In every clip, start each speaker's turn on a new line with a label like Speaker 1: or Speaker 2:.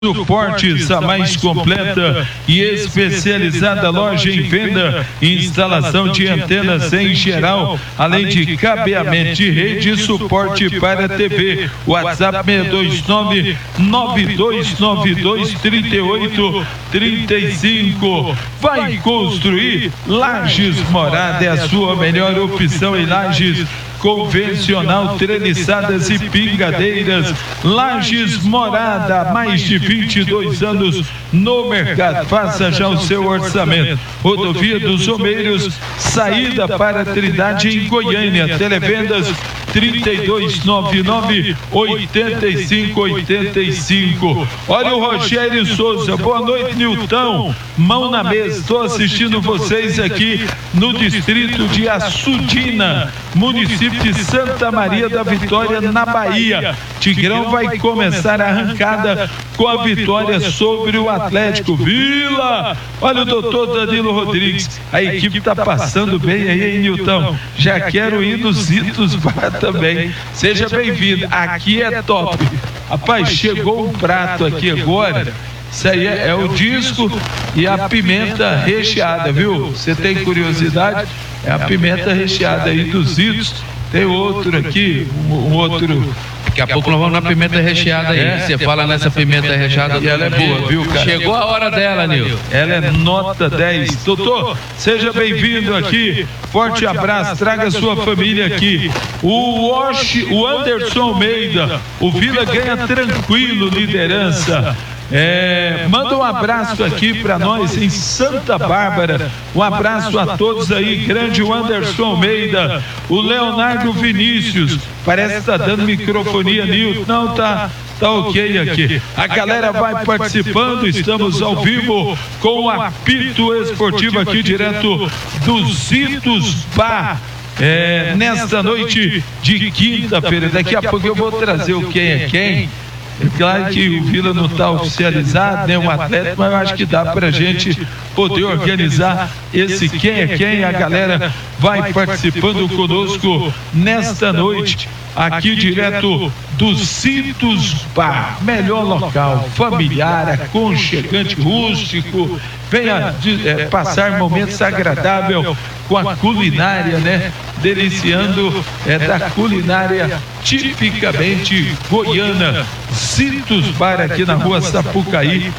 Speaker 1: Suportes, a mais completa e especializada loja em venda e instalação de antenas em geral, além de cabeamento de rede e suporte para TV. WhatsApp 629-9292-3835. Vai construir? Lajes Morada é a sua melhor opção em lajes convencional, treliçadas e pingadeiras. Lajes Morada, mais de 22 anos no mercado. Faça já o seu orçamento. Rodovia dos Omeiros, saída para Trindade em Goiânia. Televendas 3299-8585. Olha o Rogério Souza. Boa noite, Nilton. Mão na mesa. Estou assistindo vocês aqui no distrito de Açudina, município de Santa Maria da Vitória, na Bahia. Tigrão vai começar a arrancada com a vitória sobre o Atlético Vila. Olha o doutor Danilo Rodrigues. A equipe está passando bem aí, hein, Nilton? Já quero ir nos Itos Bar também. Seja bem-vindo. Aqui é top. Rapaz, chegou um prato aqui agora. Isso aí é o disco e a pimenta recheada, viu? Você tem curiosidade? É a pimenta recheada aí dos Itos. Tem outro aqui, um outro.
Speaker 2: Daqui a pouco nós vamos na pimenta recheada aí. Você fala nessa pimenta recheada.
Speaker 1: E ela é boa, viu, cara?
Speaker 2: Chegou a hora dela, Nilton.
Speaker 1: Ela é nota 10. Doutor, seja bem-vindo aqui. Forte abraço, traga sua família aqui. O Anderson Almeida, o Vila ganha tranquilo, liderança. Manda um abraço aqui para nós em Santa Bárbara. Um abraço a todos aí. Grande o Anderson Almeida, o Leonardo Vinícius. Parece que está dando microfonia, Nilton. Não, tá ok aqui. A galera vai participando. Estamos ao vivo com o apito esportivo aqui direto dos Itos Bar. Nesta noite de quinta-feira. Daqui a pouco eu vou trazer o quem é quem. É claro que o Vila não está oficializado, né, um atleta, mas eu acho que dá para a gente poder organizar esse quem é quem. A galera vai participando conosco nesta noite, aqui direto do Itos Bar. Melhor local, familiar, aconchegante, rústico. Venha passar momentos agradáveis com a culinária, né? Deliciando da culinária tipicamente goiana. Itos Bar aqui na rua Sapucaí,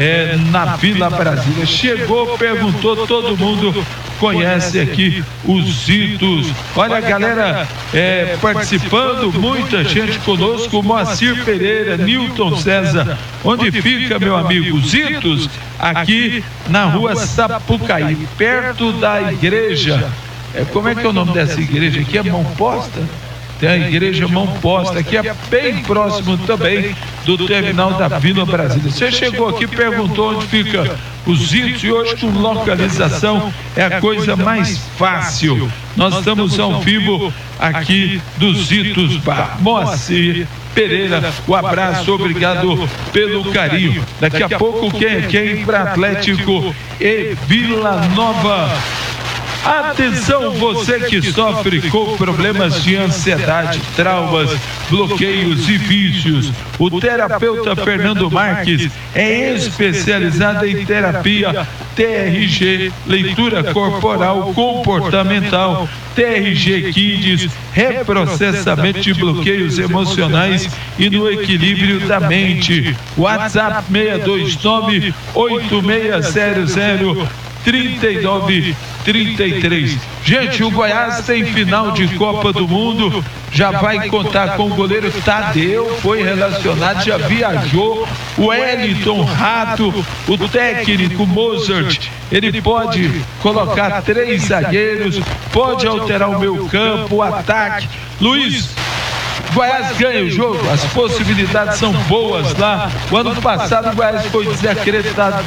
Speaker 1: na Vila Brasília. Chegou, perguntou, todo mundo conhece aqui os Itos. Olha a galera participando, muita gente conosco. Moacir Pereira, Nilton César. Onde fica, meu amigo? Os Itos, aqui na rua Sapucaí, perto da igreja. Como é que é o nome dessa igreja aqui? É Mão Posta? Tem a igreja Mão Posta, que é bem próximo também do terminal da Vila Brasília. Você chegou aqui, perguntou onde fica os Itos, e hoje com localização é a coisa mais fácil. Nós estamos ao vivo aqui dos Itos Bar. Moacir Pereira, o abraço, obrigado pelo carinho. Daqui a pouco quem para Atlético e Vila Nova. Atenção, você que sofre com problemas de ansiedade, traumas, bloqueios e vícios. O terapeuta Fernando Marques é especializado em terapia TRG, leitura corporal comportamental, TRG Kids, reprocessamento de bloqueios emocionais e no equilíbrio da mente. WhatsApp 629-8600-3933. Gente, o Goiás tem final de Copa do Mundo, já vai contar com o goleiro Tadeu, foi relacionado, já viajou. O Wellington Rato, o técnico Mozart, ele pode colocar 3 zagueiros, pode alterar o meio campo, o ataque. Luiz, Goiás ganha o jogo, as possibilidades são boas lá. O ano passado o Goiás foi desacreditado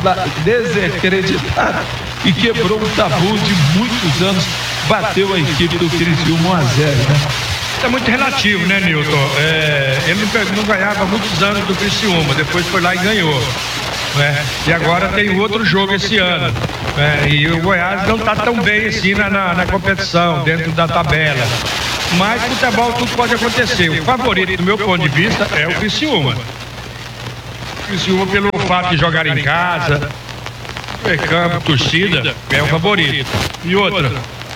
Speaker 1: e quebrou um tabu de muitos anos, bateu a equipe do Criciúma 1-0, né?
Speaker 3: É muito relativo, né, Nilton? Ele não ganhava há muitos anos do Criciúma, depois foi lá e ganhou. E agora tem outro jogo esse ano. E o Goiás não está tão bem assim na competição, dentro da tabela. Mas futebol tudo pode acontecer. O favorito, do meu ponto de vista, é o Criciúma. Criciúma, pelo fato de jogar em casa, campo, torcida, é o favorito. E outra.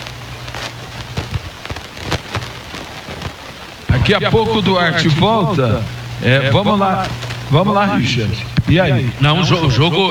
Speaker 1: Daqui a pouco o Duarte volta. Vamos lá, Richard. E aí?
Speaker 2: Não, o jogo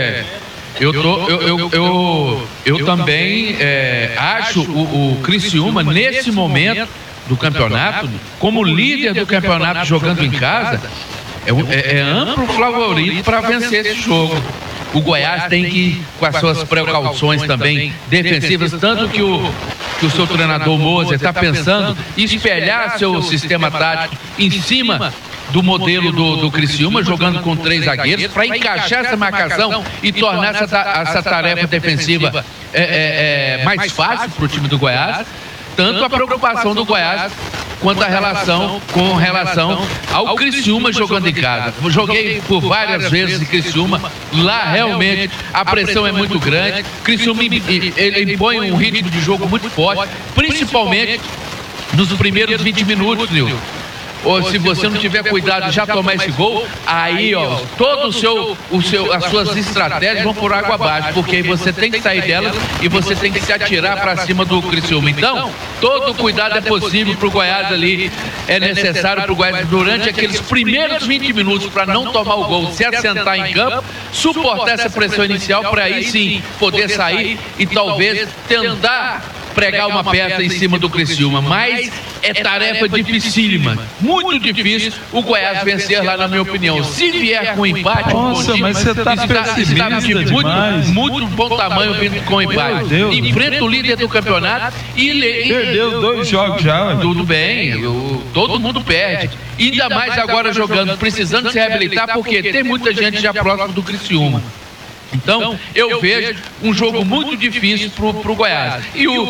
Speaker 2: eu também acho o Criciúma nesse momento do campeonato, como líder do campeonato jogando em casa, é amplo favorito para vencer esse jogo. O Goiás tem que ir com as suas precauções também defensivas, tanto que o seu treinador Moser está pensando em espelhar seu sistema tático em cima do modelo do Criciúma, jogando com 3 zagueiros, para encaixar essa marcação e tornar essa tarefa defensiva mais fácil para o time do Goiás. Tanto a preocupação do Goiás quanto a relação ao Criciúma jogando em casa. Joguei por várias vezes em Criciúma, lá realmente a pressão é muito grande. Criciúma ele impõe um ritmo de jogo muito forte, principalmente nos primeiros 20 minutos, Nilson. Ou se você não tiver cuidado de já tomar esse gol, aí, ó, todo as suas estratégias vão por água abaixo, porque aí você tem que sair delas e você tem que se atirar para cima do Criciúma. Então, todo cuidado é possível para o Goiás ali, é necessário para o Goiás durante aqueles primeiros 20 minutos para não tomar o gol, se assentar em campo, suportar essa pressão inicial para aí sim poder sair e talvez tentar pregar uma peça em cima do Criciúma, mas é tarefa dificílima, muito difícil o Goiás vencer lá, na minha opinião. Se vier com empate,
Speaker 1: mas você está pessimista demais.
Speaker 2: Muito bom tamanho vindo com empate. Enfrenta o líder do campeonato e
Speaker 1: perdeu 2 jogos já.
Speaker 2: Tudo bem, todo mundo perde. Ainda mais agora jogando, precisando se reabilitar, porque tem muita gente já próximo do Criciúma. Então, eu vejo um jogo muito difícil pro Goiás.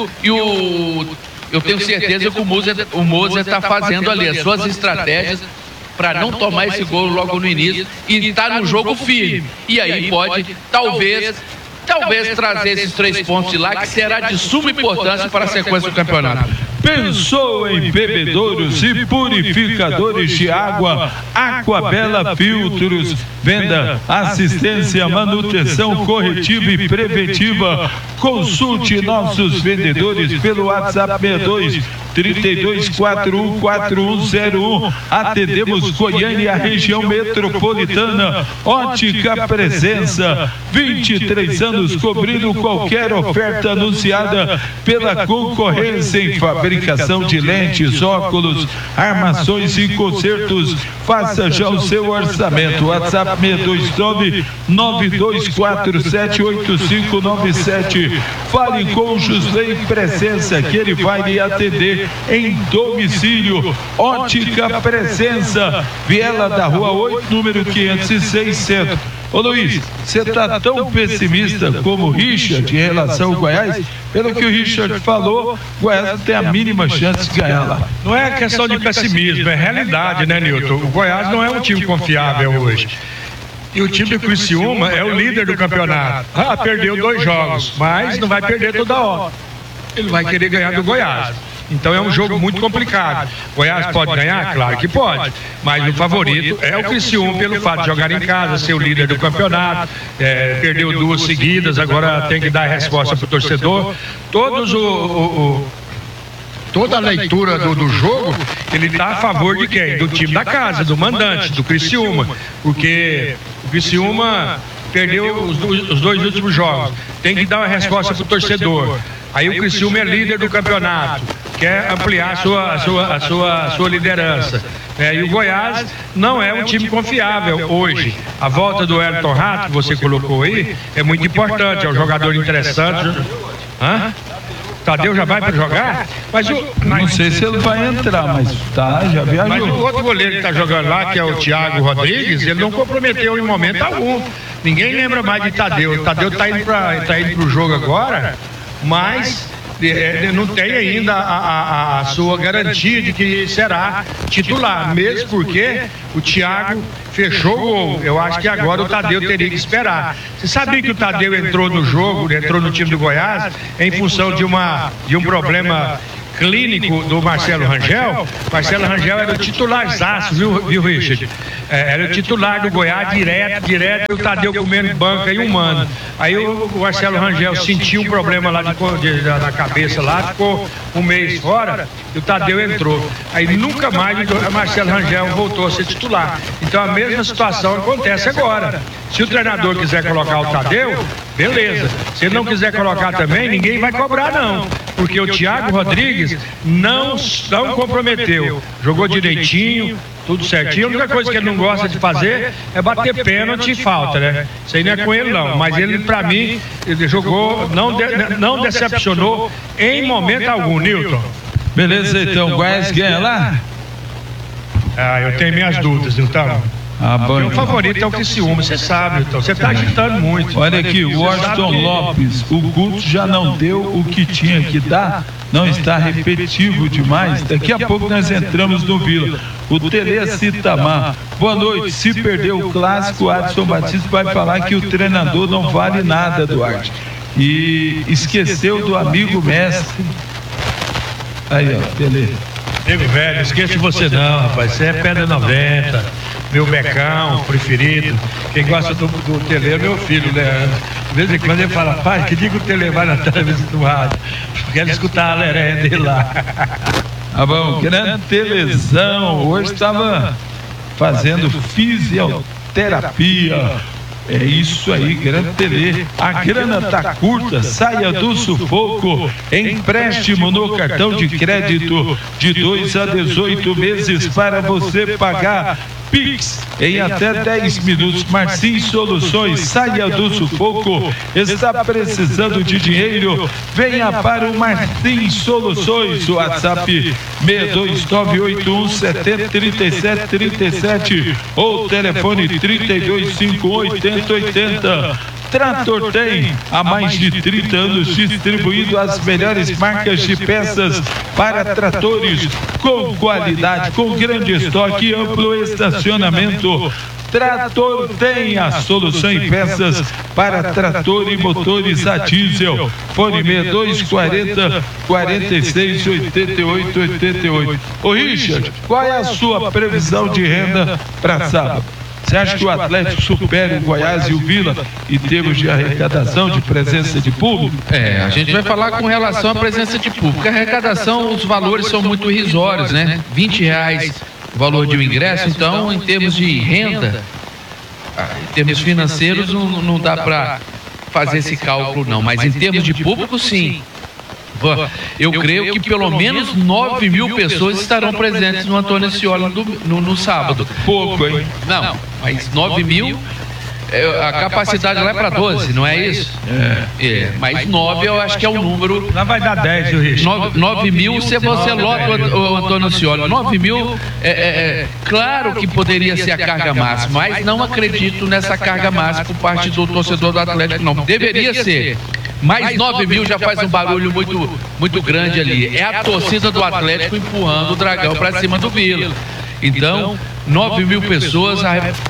Speaker 2: Eu tenho certeza que o Moser está fazendo ali as suas estratégias para não tomar esse gol logo no início e estar no jogo firme. E aí pode, talvez trazer esses 3 pontos de lá, que será de suma importância para a sequência do campeonato.
Speaker 1: Pensou em bebedouros e purificadores de água? Aquabela Filtros. Venda, assistência, manutenção corretiva e preventiva. Consulte nossos vendedores pelo WhatsApp 62 3241 4101. Atendemos Goiânia e a região metropolitana. Ótica Presença, 23 anos cobrindo qualquer oferta anunciada pela concorrência em fabricação de lentes, óculos, armações e consertos. Faça já o seu orçamento. WhatsApp 629 9247 8597. Fale com o Josley Presença, que ele vai lhe atender em domicílio. Ótica Presença, Viela da Rua 8, número 506 Centro. Ô Luiz, você está tão pessimista como o Richard em relação ao Goiás? Pelo que o Richard falou, o Goiás não tem a mínima chance de ganhar lá.
Speaker 3: Não é questão de pessimismo, é realidade, né, Nilton? O Goiás não é um time confiável hoje. E o time do Criciúma é o líder do campeonato. Perdeu 2 jogos, mas não vai perder toda hora. Ele vai querer ganhar do Goiás. Então é um jogo muito complicado. Goiás pode ganhar? Claro que pode. Mas o favorito é o Criciúma, pelo fato de jogar em casa, ser o líder do campeonato. Perdeu 2 seguidas, agora tem que dar a resposta para o torcedor. Toda a leitura do jogo, ele está a favor de quem? Do time da casa, do mandante, do Criciúma. Porque o Criciúma perdeu os 2 últimos jogos. Tem que dar uma resposta para o torcedor. Aí o Criciúma é líder do campeonato, quer ampliar a sua liderança. E o Goiás não é um time confiável hoje. A volta do Elton Rato, que você colocou aí, é muito importante, é um jogador interessante. Tadeu já vai para jogar?
Speaker 1: Não sei se ele vai entrar, mas já viajou.
Speaker 3: Mas o outro goleiro que está jogando lá, que é o Thiago Rodrigues, ele não comprometeu em momento algum. Ninguém lembra mais de Tadeu. O Tadeu está indo para o jogo agora, mas não tem ainda a sua garantia de que será titular, mesmo porque o Thiago fechou o gol. Eu acho que agora o Tadeu teria que esperar. Você sabia que o Tadeu entrou no jogo, entrou no time do Goiás em função de um problema clínico do Marcelo Rangel. Marcelo Rangel era o titularzaço, viu, Richard? Era o titular do Goiás, direto, o Tadeu comendo banca e um ano. Aí o Marcelo Rangel sentiu um problema lá na cabeça lá, ficou um mês fora e o Tadeu entrou. Aí nunca mais o Marcelo Rangel voltou a ser titular. Então a mesma situação acontece agora. Se o treinador quiser colocar o Tadeu, beleza. Se ele não quiser colocar também, ninguém vai cobrar não. Porque o Thiago Rodrigues não comprometeu. Jogou direitinho, tudo certinho. A única coisa que ele não gosta de fazer é bater pênalti e falta, né? Isso aí não é com ele não. Mas ele, pra mim, ele jogou, não decepcionou em momento algum, Nilton.
Speaker 1: Beleza, então, o Goiás ganha lá?
Speaker 3: Eu tenho minhas dúvidas, Nilton.
Speaker 1: Bom,
Speaker 3: meu favorito é o Criciúma, você sabe, então você está agitando muito.
Speaker 1: Olha aqui, o Washington Lopes, o Guto já não deu o que tinha que dar, não está repetitivo demais. Daqui a pouco nós entramos no Vila. O Tele Citamar, boa noite. Se perder o clássico, o Adson Batista vai falar que o treinador não vale nada, Duarte. E esqueceu do amigo mestre. Aí, ó, Tele.
Speaker 3: Nego velho, esqueça de você não, rapaz. Você é pedra 90, meu becão preferido. Quem gosta do Tele é meu filho, Leandro. De vez em quando ele fala, pai, que dia que o Tele vai na televisão do rádio? Quero escutar a leré dele lá.
Speaker 1: Bom, grande televisão. Hoje estava fazendo fisioterapia. É isso aí, grande Tele. A grana tá curta, saia do sufoco. Empréstimo no cartão de crédito de 2 a 18 meses para você pagar. Pix em até 10 minutos. Martins Soluções, saia do sufoco. Está precisando de dinheiro? Venha para o Martins Soluções. WhatsApp 62981703737 ou telefone 32518080. Trator tem há mais de 30 anos distribuindo as melhores marcas de peças para tratores com qualidade, com grande estoque e amplo estacionamento. Trator tem a solução em peças para trator e motores a diesel. Fone 6240 468888. Ô Richard, qual é a sua previsão de renda para sábado? Você acha que o Atlético supera o Goiás e o Vila em termos de arrecadação, de presença de público?
Speaker 2: A gente vai falar com relação à presença de público. A arrecadação, os valores são muito irrisórios, né? R$20 o valor de um ingresso, então em termos de renda, em termos financeiros não dá para fazer esse cálculo não, mas em termos de público sim. Eu creio que pelo menos 9 mil pessoas estarão presentes no Antônio Ascioli no sábado.
Speaker 1: Pouco, hein?
Speaker 2: Não, mas 9 mil, a capacidade lá é para 12, não é isso? Mas 9 eu acho que é o número.
Speaker 3: Lá vai dar 10, o Richard.
Speaker 2: 9 mil, se você lota o Antônio Ascioli. 9 mil, claro que poderia ser a carga máxima, mas não acredito nessa carga máxima por parte do torcedor do Atlético, não. Deveria ser. Mas 9 mil já faz um barulho muito grande ali. É a torcida do Atlético empurrando o Dragão para cima do Vila. Então, 9 mil pessoas,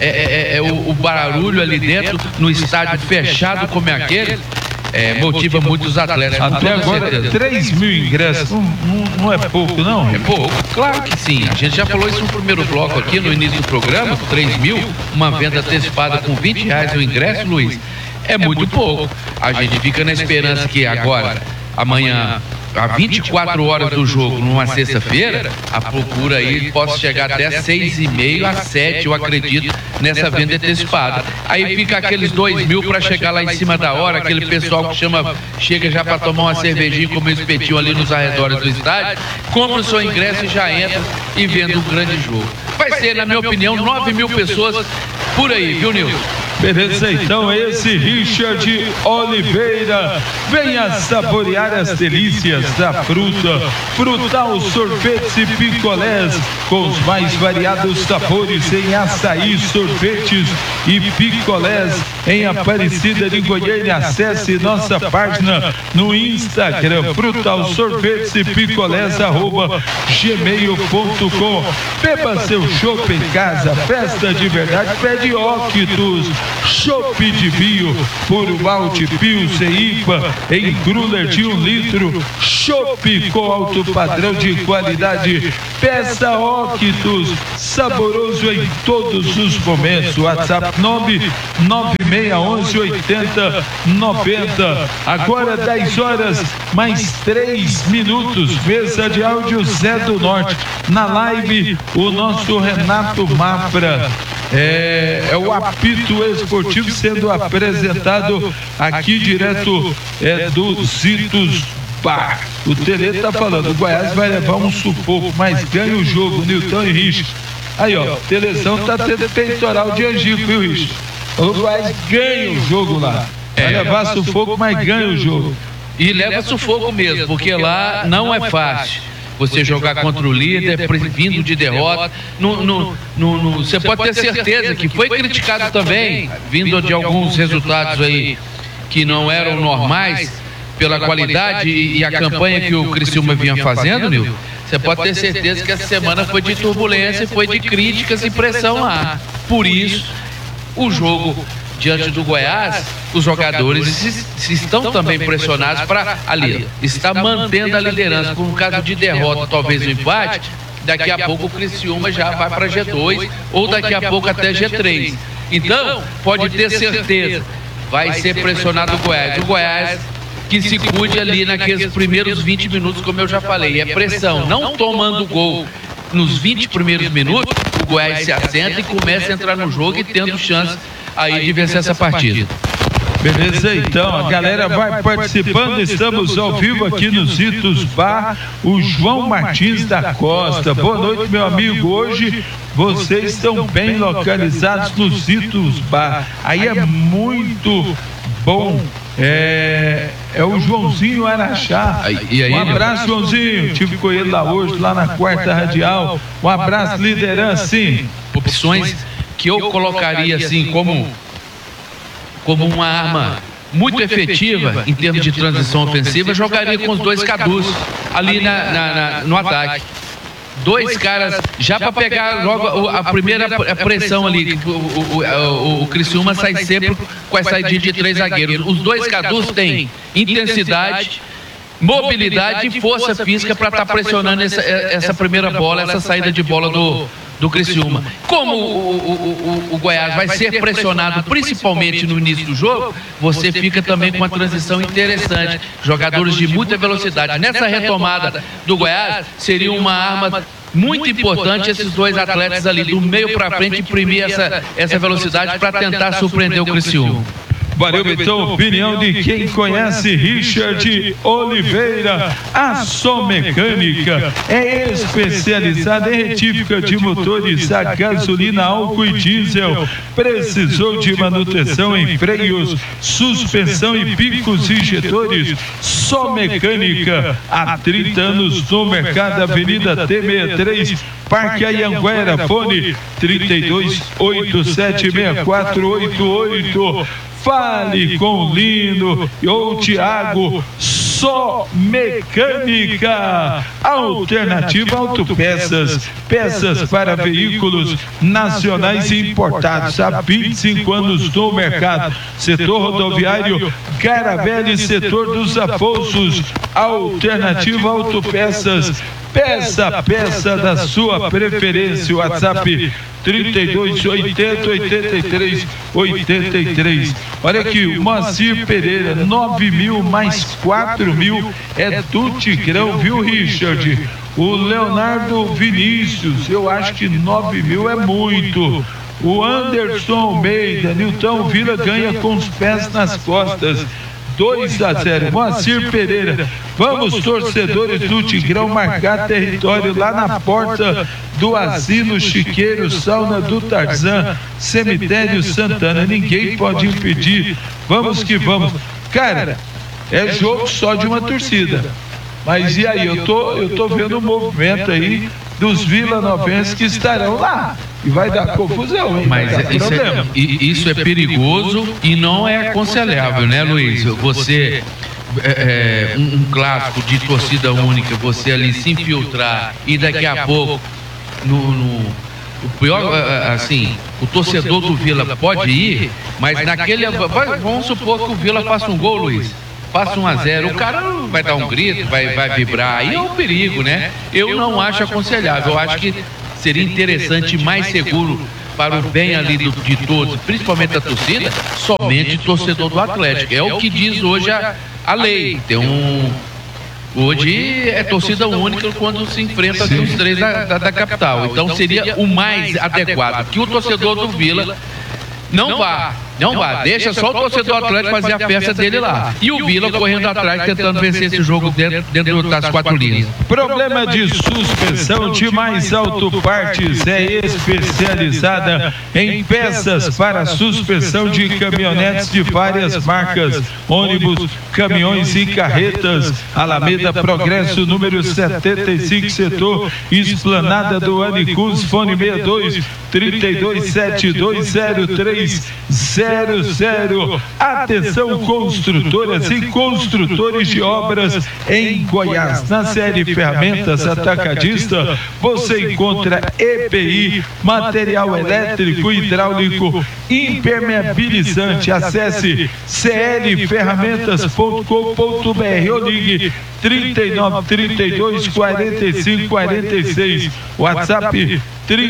Speaker 2: o barulho ali dentro, no estádio fechado como é aquele, motiva muitos atletas.
Speaker 1: Até agora, 3 mil ingressos, não é pouco, não?
Speaker 2: É pouco, claro que sim. A gente já falou isso no primeiro bloco aqui, no início do programa, 3 mil, uma venda antecipada com R$20 o ingresso, Luiz. É muito pouco. A gente fica na esperança que agora, amanhã, a 24 horas do jogo, numa sexta-feira, a procura aí possa chegar até 6,5 a 7, eu acredito, nessa venda antecipada. Aí fica aqueles 2 mil para chegar lá em cima da hora, aquele pessoal que chega já para tomar uma cervejinha, comer um espetinho ali nos arredores do estádio, compra o seu ingresso e já entra e vende um grande jogo. Vai ser, na minha opinião, 9 mil pessoas por aí, viu, Nilson?
Speaker 1: Beleza, então esse Richard Oliveira. Venha saborear as delícias da fruta. Frutal sorvetes e picolés com os mais variados sabores em açaí, sorvetes e picolés em Aparecida de Goiânia. Acesse nossa página no Instagram, Frutal sorvetes e picolés @gmail.com. Beba seu chopp em casa, festa de verdade, pede Octus. Chopp de Bio, puro malte, Pilsen, IPA, em cooler de 1 litro. Chopp com alto padrão de qualidade. Peça Octus, saboroso em todos os momentos. WhatsApp 996118090. Agora 10 horas mais 3 minutos. Mesa de áudio Zé do Norte. Na live, o nosso Renato Mafra. É o apito esportivo sendo apresentado aqui direto do Zitos Bar. O Tele tá falando, o Goiás vai levar um sufoco, mas ganha o jogo, Nilton e Rich. Aí, ó, Telezão tá tendo peitoral de Angico, viu, Rich? O Goiás ganha o jogo lá. Vai levar sufoco, mas ganha o jogo.
Speaker 2: E leva sufoco mesmo, porque lá não é fácil. Você jogar contra o líder, vindo de derrota. Você pode ter certeza que foi criticado também, vindo de alguns resultados aí que não eram normais, pela qualidade e a campanha que o Criciúma vinha fazendo, Nil. Você pode ter certeza que essa semana foi de turbulência, foi de críticas e pressão lá. Por isso, o jogo diante do Goiás, os jogadores estão também pressionados para ali, está mantendo a liderança. Por um caso de derrota, talvez um empate, daqui a pouco o Criciúma já vai para G2 ou daqui a pouco até G3. Então, pode ter certeza, vai ser pressionado o Goiás. O Goiás que se cuide ali naqueles primeiros 20 minutos, como eu já falei, é pressão. Não tomando gol nos 20 primeiros minutos, o Goiás se assenta e começa a entrar no jogo e tendo chance aí de vencer essa partida.
Speaker 1: Beleza, então, a galera vai participando, estamos ao vivo aqui no Zitos Bar, o João Martins da Costa. Boa noite, meu amigo, hoje vocês estão bem localizados no Zitos Bar, aí é muito bom. É o Joãozinho Araxá. Um abraço, Joãozinho. Tive com ele lá hoje, lá na Quarta Radial. Um abraço, liderança, sim.
Speaker 2: Opções que eu colocaria assim como uma arma muito efetiva em termos de transição ofensiva, jogaria com os dois Cadus ali no ataque. Dois caras já para pegar logo a primeira pressão ali. O Criciúma sai sempre com essa saída de 3 zagueiros. Os dois Cadus têm intensidade, mobilidade e força física para estar pressionando essa primeira bola, essa saída de bola do Criciúma. Como o Goiás vai ser pressionado principalmente no início do jogo, você fica também com uma transição interessante, jogadores de muita velocidade. Nessa retomada do Goiás, seria uma arma muito importante esses dois atletas ali do meio para frente imprimir essa velocidade para tentar surpreender o Criciúma.
Speaker 1: Valeu, então, opinião de quem conhece Richard Oliveira. A Som Mecânica é especializada em retífica de motores a gasolina, álcool e diesel. Precisou de manutenção em freios, suspensão e picos injetores? Som Mecânica, há 30 anos no mercado, Avenida T63, Parque Anhanguera, fone 32876488. Fale com o Lino ou Tiago. Só Mecânica. Alternativa Autopeças. Peças para veículos nacionais e importados. Há 25 anos no mercado. Setor rodoviário Garavelli, setor dos Apoços. Alternativa Autopeças. Peça da sua preferência. WhatsApp 3280-83-83. Olha aqui, o Moacir Pereira, 9.000 mais 4.000 é do Tigrão, viu, Richard? O Leonardo Vinícius, eu acho que 9.000 é muito. O Anderson Almeida, Nilton Vila ganha com os pés nas costas. 2-0, Moacir Pereira. Vamos, torcedores do Tigrão, marcar território lá na porta do Asilo Chiqueiro, Sauna do Tarzan, Cemitério Santana. Ninguém pode impedir. Vamos que vamos. Cara, é jogo só de uma torcida. Mas e aí? Eu tô vendo um movimento aí dos vilanovenses que estarão lá. E vai dar confusão, hein?
Speaker 2: Mas isso é perigoso e não é aconselhável, né, Luiz? Você, um clássico de torcida única, você ali se infiltrar e daqui a pouco, O pior, assim, o torcedor do Vila pode ir, mas naquele... Vamos supor que o Vila faça um gol, Luiz. Faça 1-0, o cara vai dar um grito, vai vibrar, aí é um perigo, né? Eu não acho aconselhável, eu acho que seria interessante e mais seguro para o bem ali de todos, principalmente da torcida, somente torcedor do Atlético. É o que diz hoje a lei. Hoje é torcida única quando se enfrenta os três da capital. Então seria o mais adequado, que o torcedor do Vila não vá, deixa só o torcedor Atlético fazer a festa dele lá. E o Vila correndo atrás, tentando vencer esse jogo dentro das 4 linhas.
Speaker 1: Problema de suspensão de Mais Alto Partes é especializada em peças para suspensão de caminhonetes de várias marcas, ônibus, caminhões e carretas. Alameda Progresso, número 75, setor Esplanada do Anicus, fone 62-3272-0300. Atenção, construtoras e construtores de obras em Goiás. Na série Ferramentas Atacadista, você encontra EPI, material elétrico e hidráulico impermeabilizante. Acesse clferramentas.com.br ou ligue 3932-4546. WhatsApp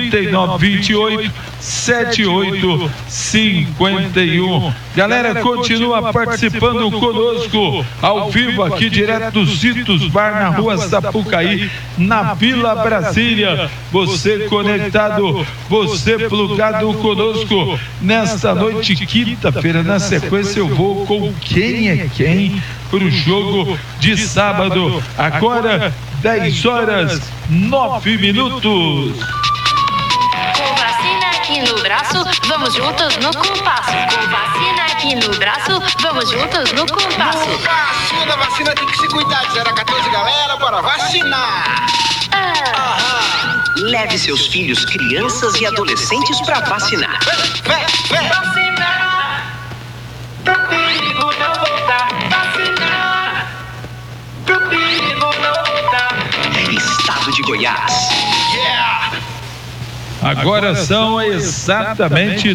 Speaker 1: 3928-7851. Galera, continua participando conosco ao vivo aqui direto do Zitos Bar na rua Sapucaí, na Vila Brasília. Você conectado, você plugado conosco nesta noite, quinta-feira. Na sequência eu vou com Quem é Quem para o jogo de sábado. Agora 10h09.
Speaker 4: Aqui no braço, vamos juntos no compasso. Com vacina aqui no braço, vamos juntos no compasso.
Speaker 5: Vacina tem que se cuidar. De 0 a 14, galera, bora vacinar.
Speaker 6: Leve seus filhos, crianças e adolescentes para vacinar.
Speaker 5: Vem.
Speaker 4: Vacinar, pro perigo não voltar. Vacinar, pro perigo não voltar.
Speaker 6: Estado de Goiás.
Speaker 1: Agora são exatamente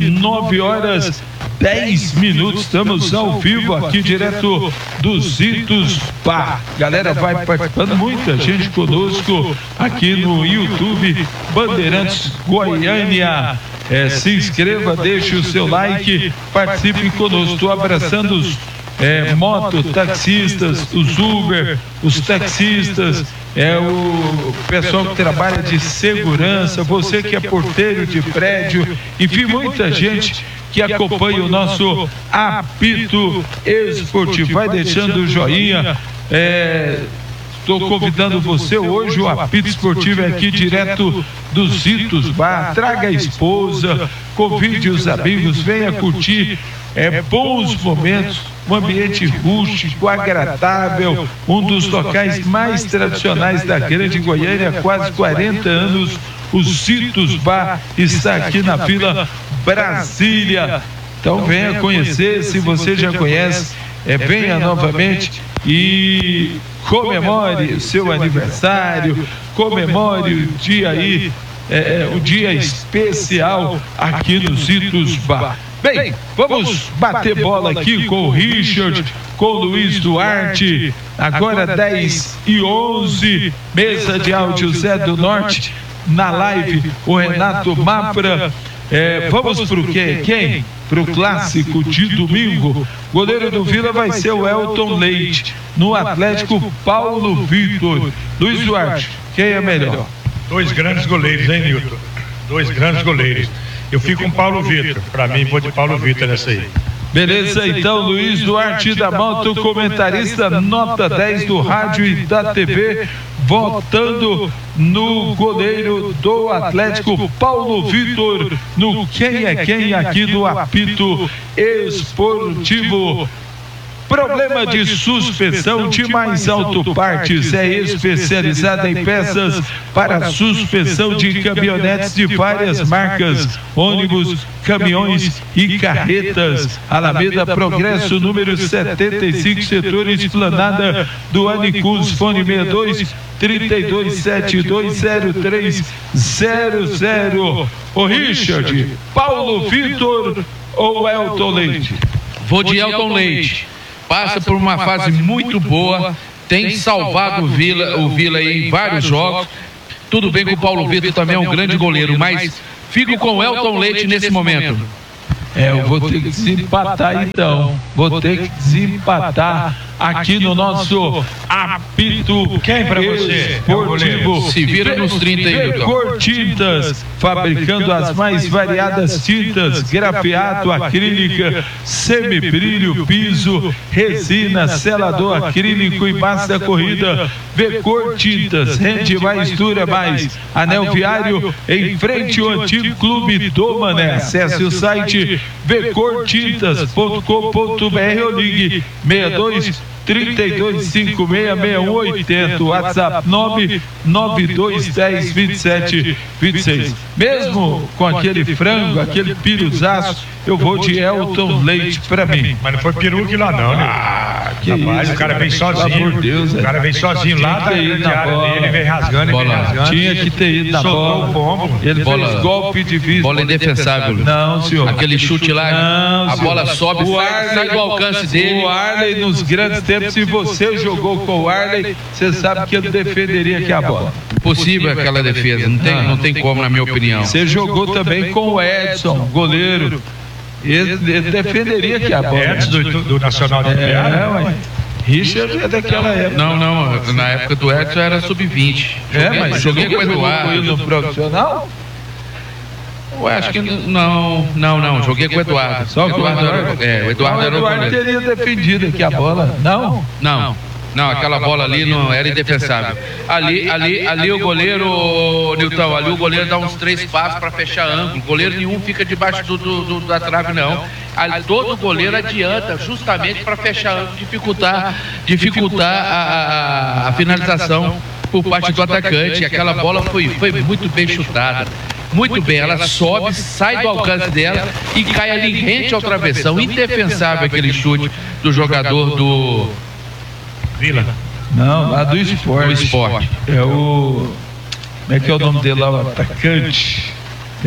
Speaker 1: 9h10. Estamos ao vivo aqui direto do Zitos Bar. Galera, vai participando, muita gente conosco aqui no YouTube Bandeirantes Goiânia. Se inscreva, deixe o seu like, participe conosco. Estou abraçando os mototaxistas, os Uber, os taxistas, o pessoal que trabalha de segurança, você que é porteiro de prédio, enfim, muita gente que acompanha o nosso apito esportivo. Vai deixando o joinha. Estou convidando você hoje, o apito esportivo é aqui direto do Zitos Bar. Traga a esposa, convide os amigos, venha curtir bons momentos, um ambiente rústico, agradável, um dos locais mais tradicionais da Grande Goiânia, há quase 40 anos. O Zitos Bar está aqui na Vila Brasília. Então venha conhecer, se você já conhece, venha novamente e comemore o seu aniversário, comemore o dia aí, o dia especial aqui no Zitos Bar. Bem, vamos bater bola aqui com o Richard, com o Luiz Duarte. Agora 10h11, mesa de áudio Zé do Norte. Na live, o Renato Mafra. Vamos pro quem? Pro clássico de domingo. Goleiro do Vila vai ser o Elton Leite. No Atlético, Paulo Vitor. Luiz Duarte, quem é melhor?
Speaker 3: 2 grandes goleiros, hein, Nilton? 2 grandes goleiros. Eu fico com Paulo Vitor. Para mim, vou de Paulo Vitor nessa aí.
Speaker 1: Beleza, então, Luiz Duarte da Moto, comentarista nota 10 do rádio e da TV, votando no goleiro do Atlético, Paulo Vitor, no Quem é Quem aqui do apito esportivo. Problema de suspensão de Mais Auto Partes é especializada em peças para suspensão de caminhonetes de várias marcas, ônibus, caminhões e carretas. Alameda Progresso, número 75, setor Esplanada do Anicus, fone 62-32720300. Ô Richard, Paulo Vitor ou Elton Leite?
Speaker 2: Vou de Elton Leite. Passa por uma fase muito boa, tem salvado o Vila aí em vários jogos. Tudo bem que o Paulo Vitor também é um grande goleiro, mas fico com o Elton Leite nesse momento.
Speaker 1: Eu vou ter que desempatar então. Vou ter que desempatar aqui no nosso apito.
Speaker 3: Quem pra você?
Speaker 1: Esportivo.
Speaker 2: Se vira nos 30 aí,
Speaker 1: Vecor Tintas, fabricando as mais variadas tintas, grafiato, acrílica, semibrilho, piso, resina, selador acrílico e massa corrida. Vecor Tintas, rende mais, dura mais. Anel Viário, em frente ao antigo Clube do Mané. Acesse o site vecortintas.com.br ou ligue 62-3256-6180, WhatsApp 99210-2726. Mesmo com aquele frango, aquele piruzaço, eu vou de Elton Leite pra mim.
Speaker 3: Mas não foi peru que lá não, né? Rapaz, o cara vem sozinho.
Speaker 1: Deus,
Speaker 3: o cara vem sozinho lá da área dele, vem rasgando, e vem rasgando.
Speaker 1: Tinha que ter ido na bola. Ele fez golpe de vista.
Speaker 2: Bola indefensável.
Speaker 1: Não, senhor.
Speaker 2: Aquele chute lá,
Speaker 1: não,
Speaker 2: a bola sobe, sai do alcance dele.
Speaker 1: O Arley, nos grandes tempos, se você jogou com o Arley, você sabe que ele defenderia aqui a bola.
Speaker 2: Possível aquela defesa, não tem como, na minha opinião.
Speaker 1: Você jogou também com o Edson, goleiro. Ele defenderia aqui a bola.
Speaker 3: Edson do Nacional de Piara?
Speaker 1: Richard é daquela época.
Speaker 2: Não, na época do Edson era sub-20.
Speaker 1: Mas joguei com o Eduardo no profissional?
Speaker 2: Ué, acho que não, joguei com o Eduardo.
Speaker 1: Só com o Eduardo?
Speaker 2: O Eduardo era o goleiro.
Speaker 1: Teria defendido aqui a bola, não?
Speaker 2: Não, aquela bola ali não era indefensável. Ali o goleiro, Nilton, ali o goleiro dá uns 3 passos para fechar ângulo. O goleiro nenhum fica debaixo da trave, não. Ali, todo goleiro adianta justamente para fechar ângulo, dificultar a finalização por parte do atacante. E aquela bola foi muito bem chutada. Muito bem, ela sobe, sai do alcance dela e cai ali rente ao travessão. Indefensável aquele chute do jogador do
Speaker 3: Vila.
Speaker 1: Não, lá do Esporte.
Speaker 2: Do Esporte.
Speaker 1: É o... Como é que é o nome dele lá? O atacante. Tem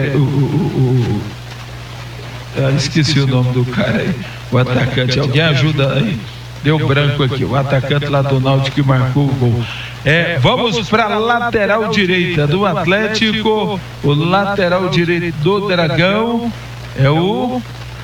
Speaker 1: esqueci o nome do cara aí. O atacante. Alguém ajuda aí? Deu branco aqui. O atacante lá do Náutico que marcou o gol. Vamos para a lateral direita do Atlético. O lateral direito do Dragão é o...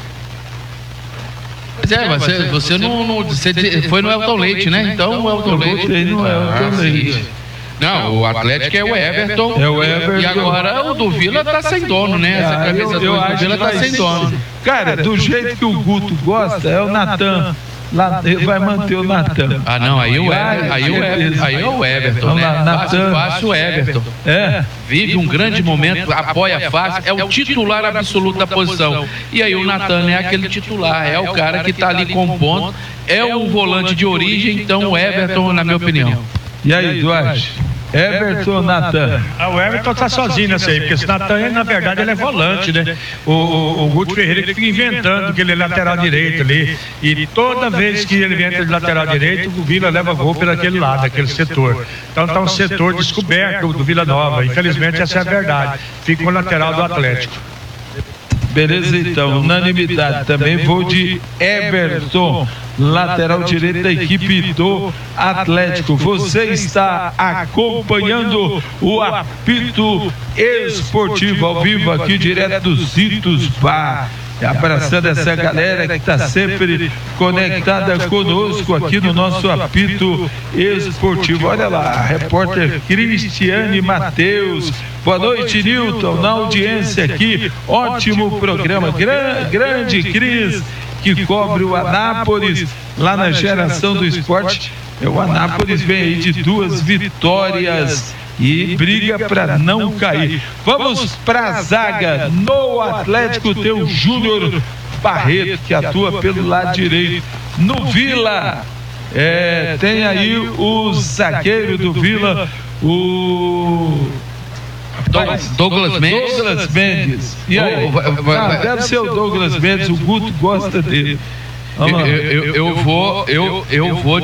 Speaker 2: Mas você foi no Elton Leite, né? Então o Elton Leite.
Speaker 1: No Elton Leite.
Speaker 2: Não, o Atlético é o Everton.
Speaker 1: É o Everton.
Speaker 2: E agora o do Vila tá sem dono, né? Essa camisa do Vila tá sem dono.
Speaker 1: Cara, do jeito que o Guto gosta, é o Natan. Ele vai manter o Natan.
Speaker 2: Ah, não, aí é o Everton, né? Fácil o Everton. Vive um grande momento, apoia fácil, é o titular absoluto da posição. E aí o Natan é aquele titular, é o cara que tá ali compondo, é o volante de origem, então o Everton, na minha opinião.
Speaker 1: E aí, Duarte? Everton, Natan.
Speaker 3: O Everton tá sozinho nessa aí, porque esse Natan, na verdade, ele é volante, né? O Guto Ferreira que fica inventando que ele é lateral direito ali. E toda vez que ele entra de lateral direito, o Vila leva gol pelo aquele lado, aquele setor. Então tá um setor descoberto do Vila Nova. Infelizmente, essa é a verdade. Fica com o lateral do Atlético.
Speaker 1: Beleza, então, unanimidade. Também vou de Everton, lateral direito da equipe do Atlético. Você está acompanhando o apito esportivo ao vivo aqui direto dos Itos Bar. Abraçando essa galera que está sempre conectada conosco aqui no nosso apito esportivo. Olha lá, repórter Cristiane Matheus. Boa noite, Nilton, na audiência aqui. Ótimo programa. Grande Cris, que cobre o Anápolis lá na Geração do Esporte. O Anápolis vem aí de 2 vitórias e briga para não cair. Vamos para a zaga. No Atlético tem o Júnior Barreto, que atua pelo lado direito. no Vila. Tem aí o zagueiro do Vila, o
Speaker 2: Douglas Mendes.
Speaker 1: Douglas Mendes. E aí? Deve ser o Douglas Mendes, o Guto gosta dele.
Speaker 2: Eu vou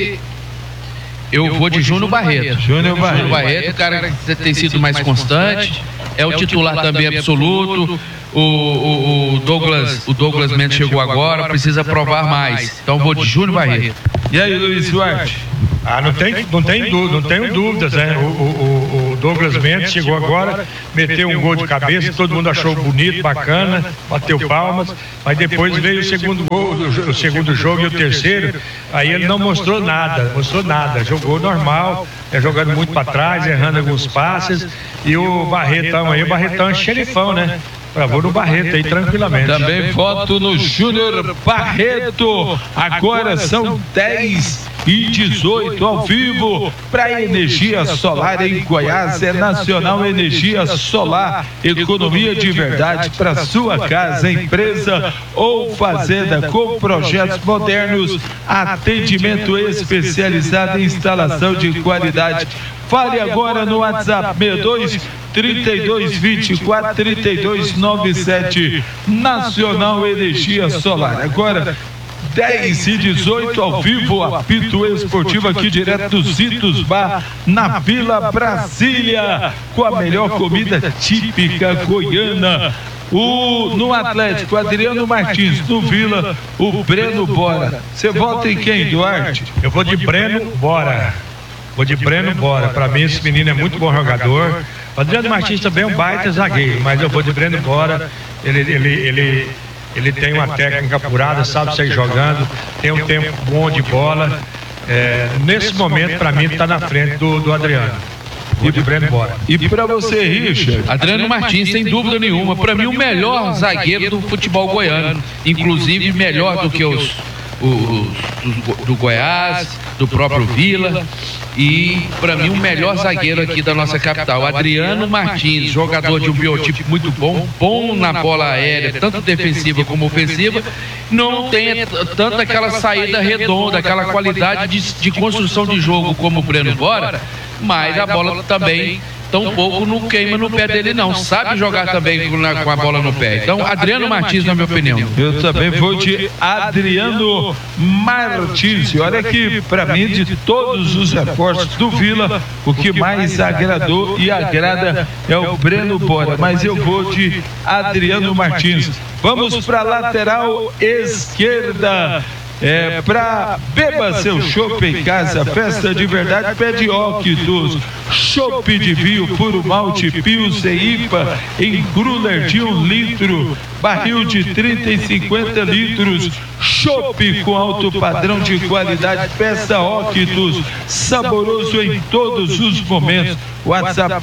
Speaker 2: de Júnior Barreto. Júnior Barreto, o cara que tem sido mais constante, é o titular também absoluto. O Douglas Mendes chegou agora, precisa provar mais. Então vou de Júnior Barreto.
Speaker 1: E aí, Luiz Duarte?
Speaker 3: Não tenho dúvidas, né? O Douglas Mendes chegou agora, meteu um gol de cabeça, todo mundo achou bonito, bacana, bateu palmas, mas depois veio o segundo gol, o segundo jogo e o terceiro, aí ele não mostrou nada, jogou normal, jogando muito para trás, errando alguns passes, e o Barretão é xerifão, né? Vou no Barreto aí tranquilamente.
Speaker 1: Também voto no Júnior Barreto. Agora são 10h18 ao vivo para energia solar em Goiás. É Nacional Energia Solar, economia de verdade para sua casa, empresa ou fazenda, com projetos modernos, atendimento especializado em instalação de qualidade. Fale agora no WhatsApp 62-32-24-3297, Nacional Energia Solar. Agora 10h18 ao vivo, apito esportivo aqui direto do Citos Bar, na Vila Brasília, com a melhor comida típica goiana. No Atlético, Adriano Martins. No Vila, o Breno Bora. Você vota em quem, Duarte?
Speaker 3: Eu vou de Breno Bora. Para mim esse menino é muito bom jogador. O Adriano Martins também é um baita zagueiro, mas eu vou de Breno Bora. Ele tem uma técnica apurada, sabe sair jogando, tem um tempo bom de bola. Nesse momento, para mim, está na frente do Adriano. Vou de Breno Bora.
Speaker 1: E para você, Richard?
Speaker 2: Adriano Martins, sem dúvida nenhuma. Para mim, o melhor zagueiro do futebol goiano. Inclusive, melhor do que os do Goiás, do próprio Vila. E, para mim, o melhor zagueiro aqui da nossa capital, Adriano Martins, jogador de um biotipo muito bom na bola aérea, tanto defensiva como ofensiva, não tem tanto aquela saída redonda, aquela qualidade de construção de jogo como o Breno Bora, mas a bola também tão pouco não queima no pé dele não, sabe jogar também com a bola no pé. Então, Adriano Martins, na minha opinião.
Speaker 1: Eu também vou de Adriano Martins. E olha que, para mim, de todos os reforços do Vila, o que mais agradou e agrada é o Breno Bora, mas eu vou de Adriano Martins. Vamos para a lateral esquerda. Para beba seu chopp em casa, festa de verdade, pede Octus, chopp de vinho puro malte, Pilsen IPA em grooler de 1 litro, barril de 30 e 50 litros, chopp com alto padrão de qualidade, peça Octus, saboroso em todos os momentos. WhatsApp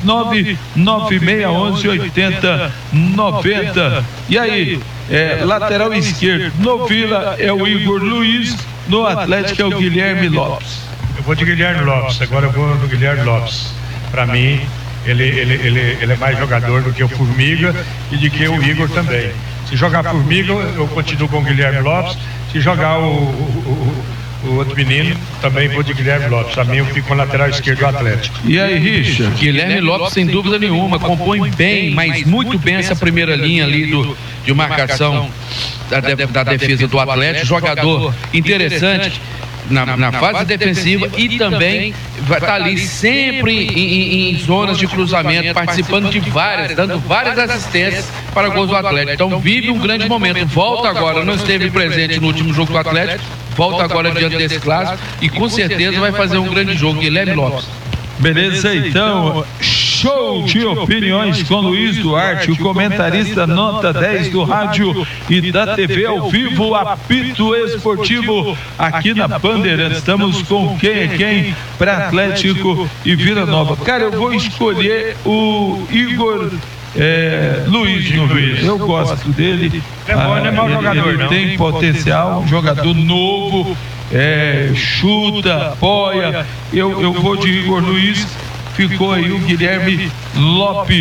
Speaker 1: 996118090. E aí, lateral esquerdo, no Vila é o Igor Luiz, no Atlético é o Guilherme Lopes.
Speaker 3: Eu vou de Guilherme Lopes, agora eu vou no Guilherme Lopes. Para mim, ele é mais jogador do que o Formiga e de que o Igor também. Se jogar Formiga, eu continuo com o Guilherme Lopes. Se jogar o outro menino, também vou de Guilherme Lopes. A mim eu fico com o lateral esquerdo do Atlético.
Speaker 1: E aí, Richard?
Speaker 2: Guilherme Lopes, sem dúvida nenhuma, compõe bem, mas muito bem essa primeira linha ali de marcação da defesa do Atlético. Jogador interessante na fase defensiva e também vai estar ali sempre em zonas de cruzamento, participando de dando várias assistências para gols do Atlético. Então vive um grande momento. Volta agora, não esteve presente no último jogo do Atlético, volta agora diante desse clássico e com certeza vai fazer um grande jogo. Guilherme Lopes.
Speaker 1: Beleza, então, show de opiniões com Luiz Duarte, o comentarista nota 10 do rádio e da TV ao vivo, apito esportivo aqui na Bandeirantes. Estamos com quem é quem para Atlético e Vila Nova. Cara, eu vou escolher o Igor Luiz. Eu gosto dele.
Speaker 3: Não é mau jogador,
Speaker 1: ele
Speaker 3: não.
Speaker 1: Tem potencial, um jogador novo. Chuta, apoia. Eu vou de Igor Luiz. Ficou aí o Guilherme Lopes.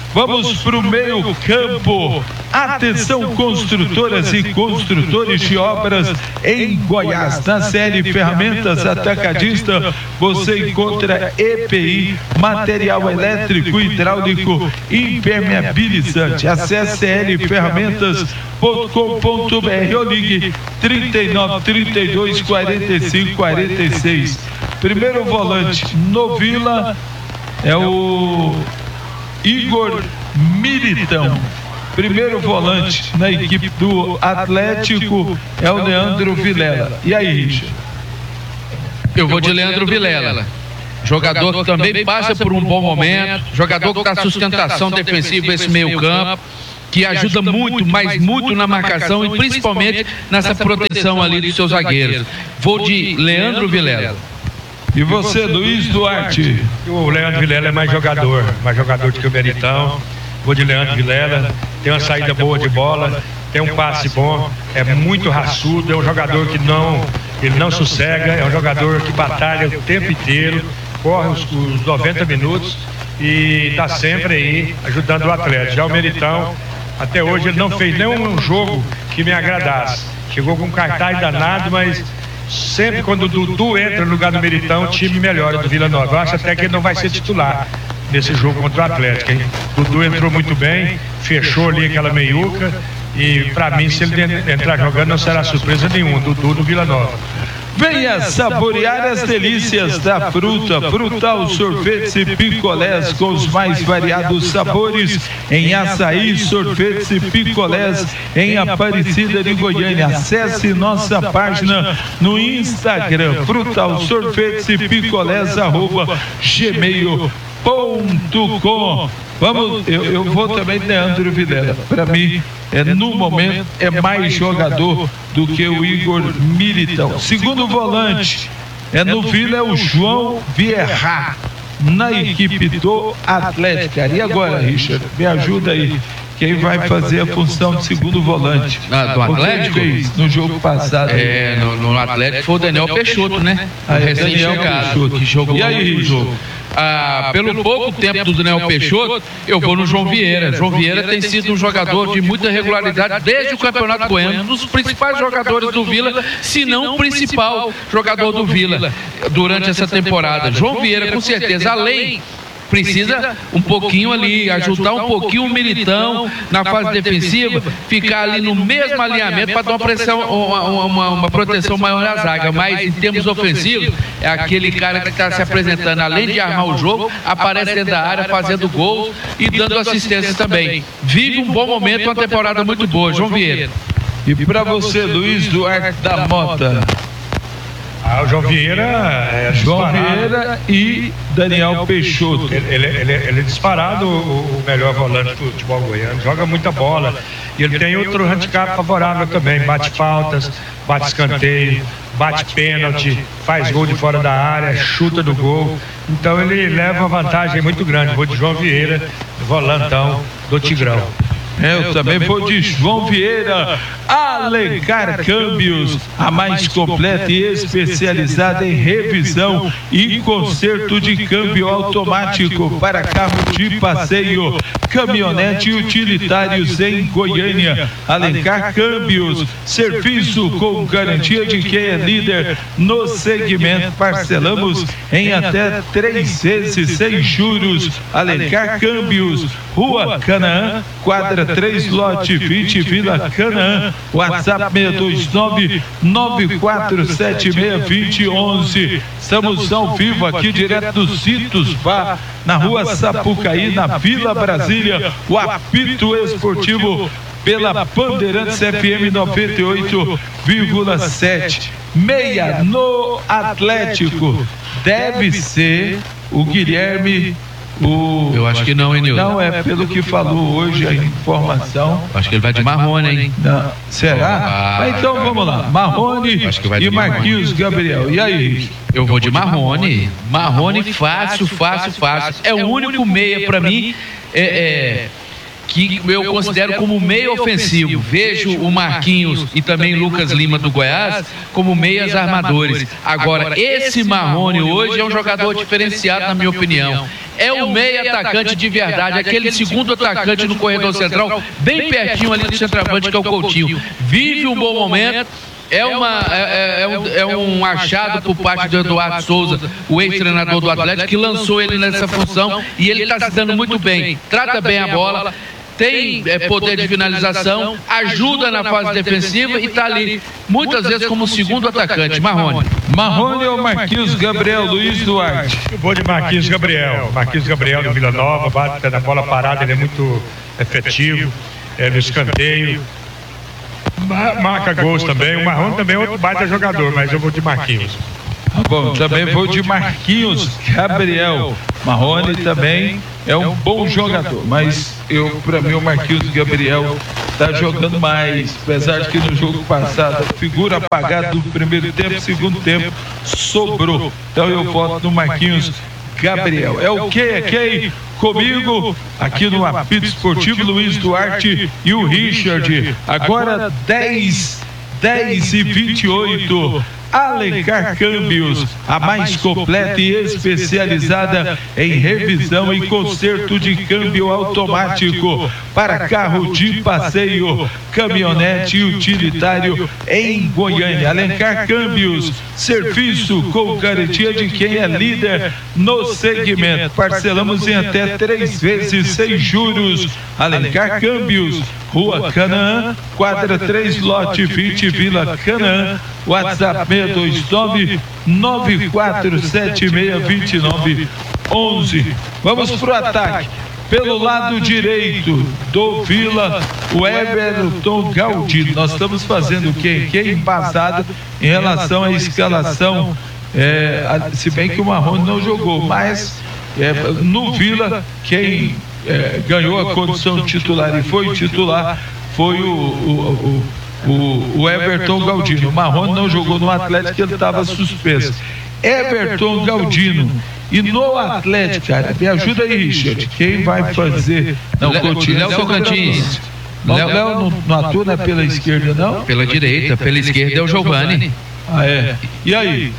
Speaker 1: Vamos para o meio campo. Atenção, construtoras e construtores de obras em Goiás. Na série Ferramentas Atacadista, você encontra EPI, material elétrico, hidráulico, impermeabilizante. Acesse lferramentas.com.br ou ligue 39 32 45 46. Primeiro volante no Vila é o Igor Militão. Primeiro volante na equipe do Atlético é o Leandro Vilela. E aí, Richard?
Speaker 2: Eu vou de Leandro Vilela. Jogador que também passa por um bom momento, jogador que dá sustentação defensiva esse meio campo, que ajuda muito, mas muito na marcação e principalmente nessa proteção ali dos seus zagueiros. Vou de Leandro Vilela.
Speaker 1: E você, Luiz Duarte?
Speaker 3: O Leandro Vilela é mais jogador do que o Meritão. Vou de Leandro Vilela, tem uma saída boa de bola, tem um passe bom, é muito raçudo, é um jogador que ele não sossega, é um jogador que batalha o tempo inteiro, corre os 90 minutos e está sempre aí ajudando o Atlético. Já o Meritão, até hoje ele não fez nenhum jogo que me agradasse. Chegou com um cartaz danado, mas sempre quando o Dudu entra no lugar do Meritão, o time melhora do Vila Nova. Eu acho até que ele não vai ser titular nesse jogo contra o Atlético, hein? O Dudu entrou muito bem, fechou ali aquela meiuca e pra mim, se ele entrar jogando, não será surpresa nenhuma. Dudu no Vila Nova.
Speaker 1: Venha saborear as delícias da fruta. Frutal sorvetes e picolés com os mais variados sabores em açaí, sorvetes e picolés em Aparecida de Goiânia. Acesse nossa página no Instagram, Frutal sorvetes e picolés @gmail.com. Vamos, eu vou também de Leandro Vilela. Para mim, no momento, é mais jogador do que o Igor Militão. Segundo volante, no Vila é o João Vieira, na equipe do Atlético. E agora, Richard, me ajuda aí. Quem vai fazer a função de segundo volante?
Speaker 2: Do Atlético?
Speaker 1: No jogo passado.
Speaker 2: No Atlético foi o Daniel Peixoto, né?
Speaker 1: Recém-chegado,
Speaker 2: que jogou
Speaker 1: e aí,
Speaker 2: o jogo. Pelo pouco tempo do Daniel Peixoto, eu vou no João Vieira. João Vieira tem sido um jogador de muita regularidade desde o Campeonato Goiano, um dos principais jogadores do Vila, se não o principal jogador do Vila durante essa temporada. João Vieira, com certeza, além precisa um pouquinho ali, ajudar um pouquinho o Militão na fase defensiva, ficar ali no mesmo alinhamento para dar uma pressão, uma proteção maior na zaga. Mas em termos ofensivos, é aquele cara que está se apresentando, além de armar o jogo, aparece dentro da área, fazendo gols e dando assistências também. Vive um bom momento, uma temporada muito boa, João Vieira.
Speaker 1: E para você, Luiz Duarte da Mota?
Speaker 3: O João Vieira
Speaker 1: João Vieira e Daniel Peixoto.
Speaker 3: Ele é disparado o melhor volante do futebol goiano, joga muita bola. E ele tem outro handicap favorável também, bate faltas, bate escanteio, bate pênalti, faz gol de fora da área, chuta do gol. Então ele leva uma vantagem muito grande. Vou de João Vieira, volantão do Tigrão.
Speaker 1: Eu também vou de João Vieira. Alencar Câmbios, a mais completa e especializada em revisão e conserto de câmbio automático para carro de passeio, caminhonete e utilitários em Goiânia. Alencar Câmbios, serviço com garantia de quem é líder no segmento. Parcelamos em até 3 vezes sem juros. Alencar Câmbios, Rua Canaã, quadra 3, lote 20, Vila Canaã. WhatsApp 629-9476-2011. Estamos ao vivo aqui direto do Citos Bar, na Rua Sapucaí, na Vila Brasília. O apito esportivo pela Bandeirantes FM 98,7. Meia no Atlético. Deve ser o Guilherme.
Speaker 2: Eu acho que não, hein, Nilson?
Speaker 1: Não, é pelo que falou hoje a informação.
Speaker 2: Acho que ele vai de Marrone, hein?
Speaker 1: Não. Será? Então vamos lá. Marrone e Marquinhos Gabriel. E aí?
Speaker 2: Eu vou de Marrone. Marrone fácil. É o único meia pra mim que eu considero como meio ofensivo. Vejo o Marquinhos e também Lucas Lima do Goiás como meias armadores. Agora, esse Marrone hoje é um jogador diferenciado, na minha opinião. é o meia atacante de verdade, aquele segundo atacante no corredor central, bem pertinho ali do centroavante, que é o Coutinho. Vive um bom momento. É um achado por parte do Eduardo Souza, o ex-treinador do Atlético, que lançou ele nessa função, e ele está se dando muito bem, trata bem a bola, tem poder de finalização, ajuda na fase defensiva e está ali muitas vezes como segundo atacante.
Speaker 1: Marrone ou Marquinhos Gabriel? Luiz Duarte.
Speaker 3: Eu vou de Marquinhos Gabriel. Marquinhos Gabriel do Vila Nova, bate na bola parada, ele é muito efetivo, no escanteio. Marca gols também. O Marrone também é outro baita jogador, mas eu vou de Marquinhos.
Speaker 1: Bom, também vou de Marquinhos Gabriel. Marrone também é um bom jogador, mas para mim o Marquinhos Gabriel está jogando mais, apesar de que no jogo passado a figura apagada do primeiro tempo, segundo tempo sobrou. Então eu voto no Marquinhos Gabriel. É o que comigo aqui no Apito Esportivo, Luiz Duarte e o Richard. Agora 10h28. Alencar Câmbios, a mais completa e especializada em revisão e conserto de câmbio automático para carro de passeio, caminhonete e utilitário em Goiânia. Alencar Câmbios, serviço com garantia de quem é líder no segmento. Parcelamos em até 3 vezes sem juros. Alencar Câmbios, Rua Canaã, quadra 3, lote 20, Vila Canaã. WhatsApp 629-9476-2911. Vamos pro ataque. Pelo lado direito do Vila, o Everton Galdino. Nós estamos fazendo o quê? Que é embasado em relação à escalação, se bem que o Marrone não jogou, mas no Vila, quem ganhou a condição titular e foi titular foi o Everton Galdino. O Marrone não jogou no Atlético, ele estava suspenso. Everton Galdino. E no Atlético, cara, me ajuda aí, Richard. Quem vai fazer? Não,
Speaker 2: Léo Tocantins.
Speaker 1: Léo não atua, não é pela esquerda, não?
Speaker 2: Pela direita, pela esquerda é o Giovani.
Speaker 1: E aí?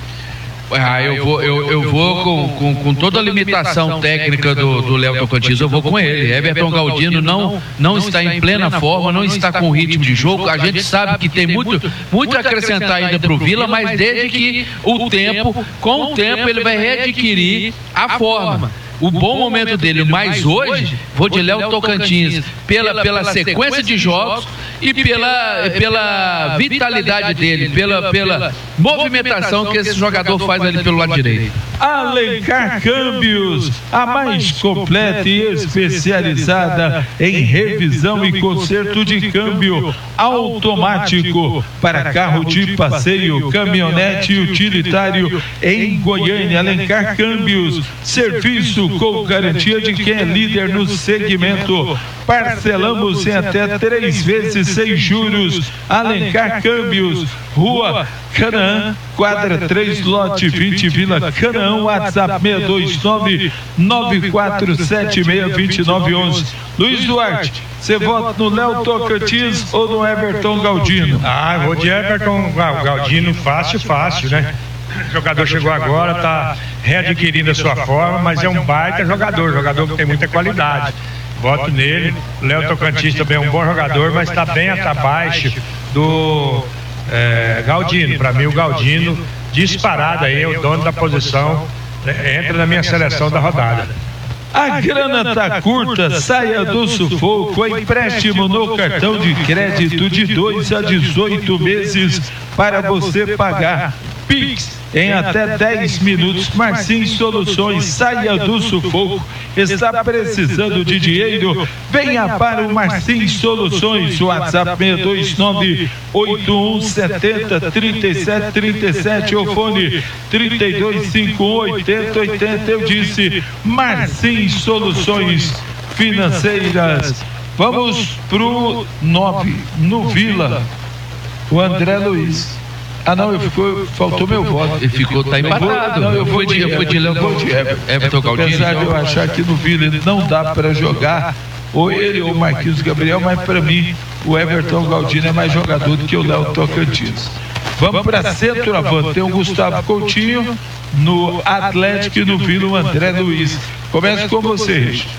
Speaker 2: Eu vou com toda a limitação técnica do Léo Tocantins, eu vou com ele. Everton Galdino não está em plena forma, não está com ritmo de jogo. A gente sabe que tem muito a acrescentar ainda para o Vila, mas desde que com o tempo ele vai readquirir a forma. O bom momento dele, mas hoje vou de Léo Tocantins pela sequência de jogos e pela vitalidade dele, pela movimentação que esse jogador faz ali pelo lado direito.
Speaker 1: Alencar Câmbios, a mais completa e especializada em revisão e conserto de câmbio automático para carro de passeio, caminhonete e utilitário em Goiânia. Alencar Câmbios, serviço com garantia de quem é líder no segmento. Parcelamos em até 3 vezes sem juros. Alencar Câmbios, Rua Canaã, quadra 3, lote 20, Vila Canaã. WhatsApp 629-9476-2911. Luiz Duarte, você vota no Léo Tocantins ou no Everton Galdino?
Speaker 3: Eu vou de Everton Galdino, fácil, né? O jogador chegou agora, está readquirindo a sua forma, mas é um baita jogador que tem muita qualidade. Voto nele. Léo Tocantins também é um bom jogador, mas está bem abaixo do Galdino. Para mim, o Galdino, disparado aí, é o dono da posição, entra na minha seleção da rodada.
Speaker 1: A grana tá curta, saia do sufoco. Empréstimo no cartão de crédito de 2 a 18 meses para você pagar. Pix em até 10 minutos. Martins Soluções, saia do sufoco. Está precisando de dinheiro? Venha para o Martins Soluções. WhatsApp 629-8170-3737 ou fone 3251-8080. Eu disse Martins Soluções Financeiras. Vamos pro 9 no Vila. O André Luiz. Faltou meu voto.
Speaker 2: Tá empatado.
Speaker 1: Eu vou de Everton Galdino. Apesar de eu achar que no Vila ele não dá para jogar, ou ele ou o Marquinhos Gabriel, mas para mim o Everton Galdino é mais jogador do que o Léo Tocantins. Vamos para centroavante. Tem o Gustavo Coutinho no Atlético e no Vila o André Luiz. Começa com você, Richard.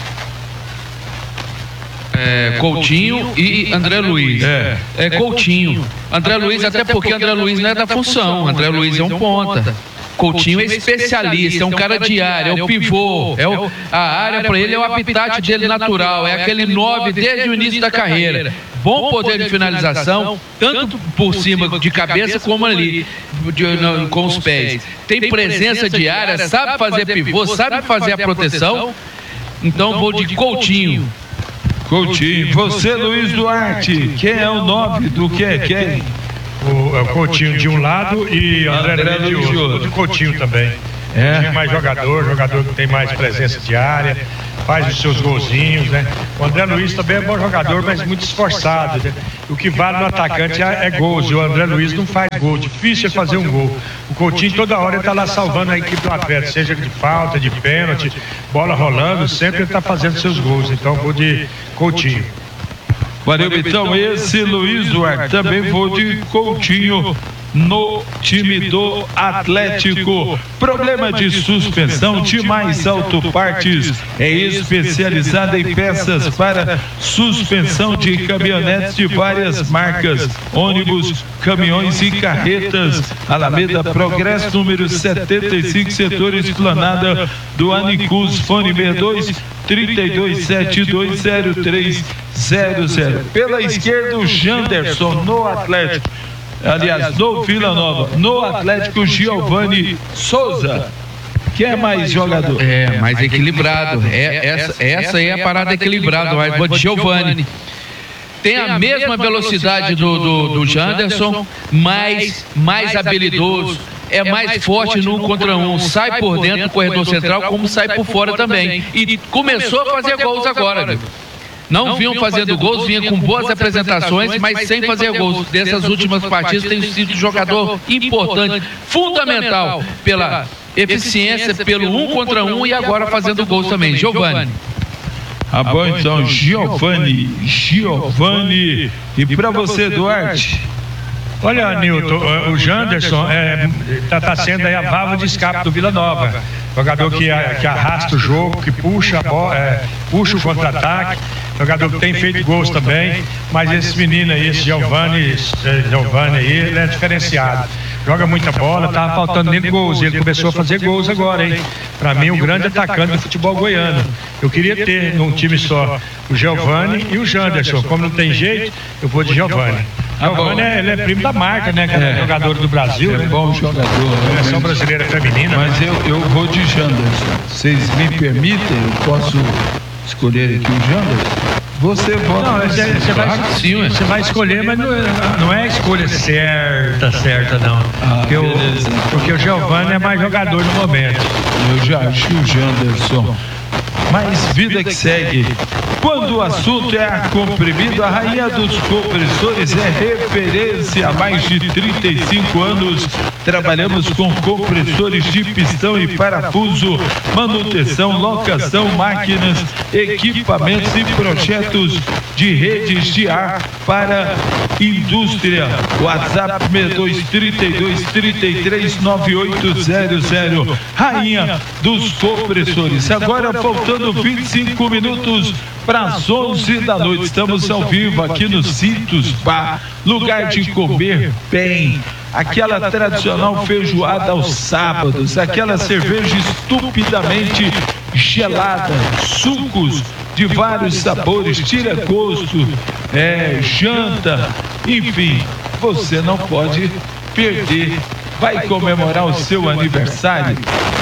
Speaker 2: Coutinho e André Luiz. Coutinho. André Luiz, até porque André Luiz não é da função. André Luiz é um ponta. Coutinho é especialista, é um cara de área, é o pivô, a área para ele é o habitat dele natural, é aquele 9 desde o início da carreira. Bom poder de finalização, tanto por cima de cabeça como ali, com os pés. Tem presença de área, sabe fazer pivô, sabe fazer a proteção. Então vou de Coutinho.
Speaker 1: Coutinho. Você, Luiz Duarte, quem é o 9 do que é quem?
Speaker 3: O Coutinho de um lado e André Luiz de outro. O Coutinho também. Coutinho é mais jogador que tem mais presença de área, faz os seus golzinhos, né? O André Luiz também é bom jogador, mas muito esforçado, né? O que vale no atacante é gols, e o André Luiz não faz gol, difícil é fazer um gol. O Coutinho toda hora ele está lá salvando a equipe do Atlético, seja de falta, de pênalti, bola rolando, sempre ele está fazendo seus gols. Então vou de Coutinho.
Speaker 1: Valeu, então esse Luiz Duarte, também vou de Coutinho no time do Atlético. Problema de suspensão, de Mais Auto Partes é especializada em peças para suspensão de caminhonetes de várias marcas, ônibus, caminhões e carretas. Alameda Progresso, número 75, setor Esplanada do Anicus, fone 62-32720300. Pela esquerda, o Janderson no Atlético. Aliás, no Vila Nova. No Atlético, Giovani Souza. Quem é mais jogador?
Speaker 2: Mais equilibrado. Essa aí é a parada equilibrada. Mas vou de Giovani. Tem a mesma velocidade do Janderson, mais habilidoso. É mais forte no 1 contra 1. Sai por dentro do corredor central, como sai por fora também. E começou a fazer gols agora, viu? Não vinham fazendo gols, vinha com boas apresentações, mas sem fazer gols. Dessas últimas partidas tem sido jogador importante, fundamental pela eficiência, pelo 1 contra 1 e agora fazendo gols também. Giovani.
Speaker 1: Bom, então, Giovani. E para você, Duarte?
Speaker 3: Olha, Nilton, o Janderson está sendo aí a válvula de escape do Vila Nova. Jogador que arrasta o jogo, que puxa a bola, puxa o contra-ataque. Jogador que tem feito gols também, mas esse menino aí, esse Giovani aí, ele é diferenciado. Joga muita bola, tava faltando nele gols, e ele começou a fazer gols agora, hein? Pra mim, o grande atacante do futebol goiano. Eu queria ter num time só o Giovani e o Janderson. Como não tem jeito, eu vou de Giovani. Giovani, ele é primo da marca, né? Jogador do Brasil, né?
Speaker 1: Bom jogador.
Speaker 3: Seleção brasileira feminina.
Speaker 1: Mas eu vou de Janderson. Vocês me permitem? Eu posso escolher aqui o Janderson? Você vota.
Speaker 3: Não, você vai escolher, mas não é a escolha certa não. Porque o Giovani é mais jogador no momento.
Speaker 1: Eu já acho o Janderson. Mas vida que segue. Quando o assunto é ar comprimido, a rainha dos compressores é referência. Há mais de 35 anos trabalhamos com compressores de pistão e parafuso, manutenção, locação, máquinas, equipamentos e projetos de redes de ar para indústria. WhatsApp 6232339800. Rainha dos compressores. Agora faltando 25 minutos para as 11 da noite. Estamos ao vivo aqui no Citos Bar, lugar de comer bem. Aquela tradicional feijoada aos sábados, aquela cerveja estupidamente gelada, sucos de vários sabores, tira gosto, janta, enfim, você não pode perder. Vai comemorar o seu aniversário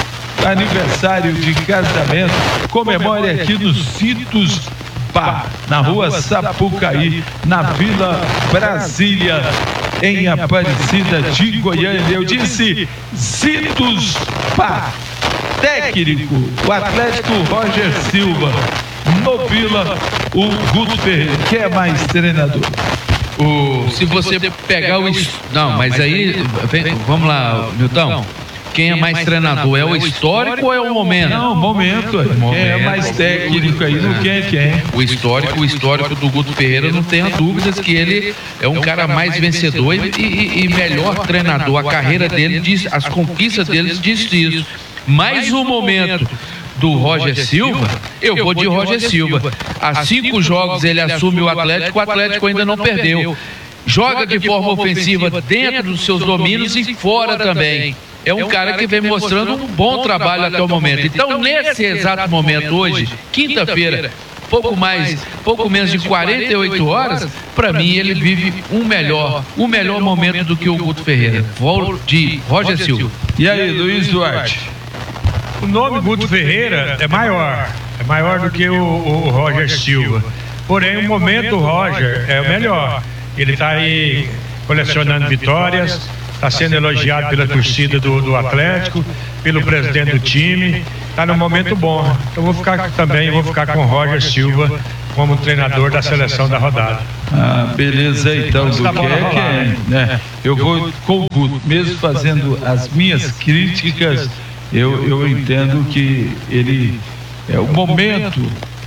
Speaker 1: de casamento, comemore aqui no Citos Bar, na rua Sapucaí, na Vila Brasília, em Aparecida de Goiânia. Eu disse Citos Bar. Técnico, o Atlético Roger Silva. No Vila, o Guto Ferreira. Quem é mais treinador?
Speaker 2: Se você pegar o... Não, mas aí... Vamos lá, Milton. Quem é mais treinador? É o histórico ou é o momento?
Speaker 1: Não, momento. Quem é mais técnico aí do que quem?
Speaker 2: O histórico do Guto Ferreira, não tenha dúvidas que ele é um cara mais vencedor e melhor treinador. A carreira dele, as conquistas dele diz isso. Mas o momento do Roger Silva, eu vou de Roger Silva. Há 5 jogos ele assume o Atlético ainda não perdeu. Joga de forma ofensiva dentro dos seus domínios e fora também. É um cara que vem mostrando um bom trabalho até o momento. Então, nesse exato momento, hoje, quinta-feira, pouco menos de 48 horas, para mim ele vive um melhor momento do que o Guto Ferreira. Vou de Roger Silva.
Speaker 1: E aí, Luiz Duarte?
Speaker 3: O nome Guto Ferreira é maior do que o Roger Silva. Porém, o momento do Roger é o melhor. Ele está aí colecionando vitórias, está sendo elogiado pela torcida do Atlético, pelo presidente do time, está num momento bom. Então vou ficar com o Roger Silva como treinador da seleção da rodada.
Speaker 1: Ah, beleza então, do né? Eu vou com o Guto, mesmo fazendo as minhas críticas, eu entendo que ele o momento,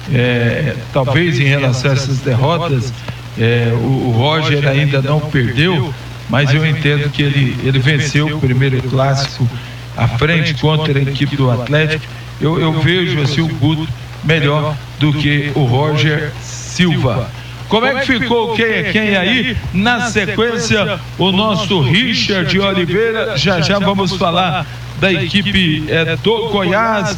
Speaker 1: talvez em relação a essas derrotas, o Roger ainda não perdeu, mas eu entendo que ele venceu o primeiro clássico à frente contra a equipe do Atlético. Eu vejo assim o Guto melhor do que o Roger Silva. Como é que ficou quem é quem aí? Na sequência, o nosso Richard Oliveira. Já vamos falar da equipe do Goiás.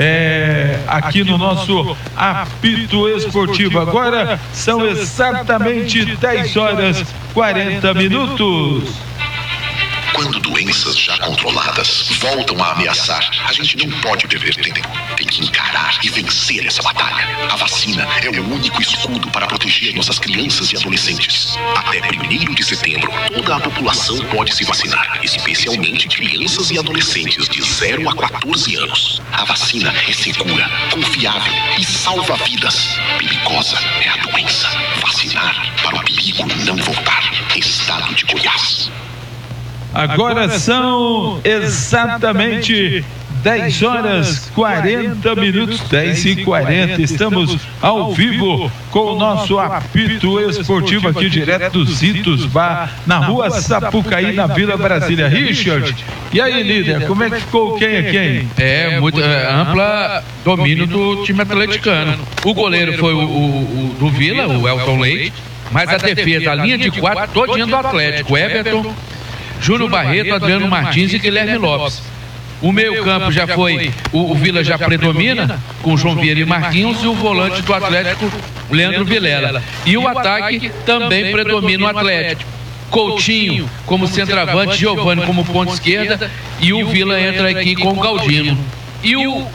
Speaker 1: Aqui no nosso apito esportivo. Agora são exatamente 10 horas 40 minutos.
Speaker 7: Quando doenças já controladas voltam a ameaçar, a gente não pode perder tempo. Tem que encarar e vencer essa batalha. A vacina é o único escudo para proteger nossas crianças e adolescentes. Até 1º de setembro, toda a população pode se vacinar, especialmente crianças e adolescentes de 0 a 14 anos. A vacina é segura, confiável e salva vidas. Perigosa é a doença. Vacinar para o perigo não voltar. Estado de Goiás.
Speaker 1: Agora são exatamente 10 horas 40 minutos, 10h40. Estamos ao vivo com o nosso apito esportivo aqui direto do Zitos Bar, na rua Sapucaí, na Vila Brasília. Richard, e aí, líder, como é que ficou quem é quem?
Speaker 2: Muito ampla domínio do time atleticano. O goleiro foi o do Vila, o Elton Leite, mas a defesa, a linha de 4, todinha do Atlético. Everton, Júnior Barreto, Adriano Martins e Guilherme Lopes. O meio campo já foi, o Vila já predomina, com João Vieira e Marquinhos, e o volante do Atlético, Leandro Vilela. E o ataque também predomina o Atlético. Coutinho como centroavante, Giovani como ponta esquerda, e o Vila entra aqui com o Galdino. E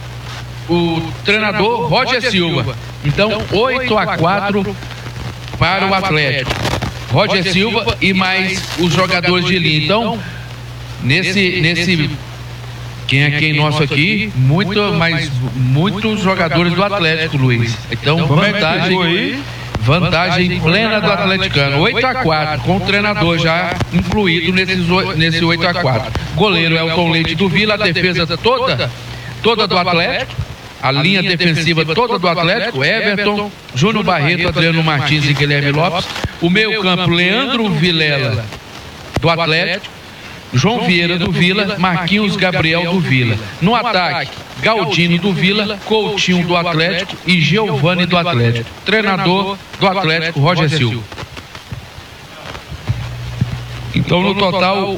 Speaker 2: o treinador, Roger Silva. Então, 8-4 para o Atlético. Roger Silva e mais os jogadores de linha. Então, nesse quem é quem nosso aqui, muitos jogadores do Atlético, Luiz. Então, vantagem plena do atleticano. 8-4, com o treinador já incluído nesse 8-4. Goleiro Elton Leite do Vila, a defesa toda do Atlético. A linha defensiva toda do Atlético, Everton, Júnior Barreto, Adriano Martins e Guilherme Lopes. O meio campo, Leandro Vilela, do Atlético. João Vieira do Vila, Marquinhos Gabriel do Vila. No ataque, Galdino do Vila, Coutinho do Atlético e Giovani do Atlético. Treinador do Atlético, Roger Silva. Então, no total,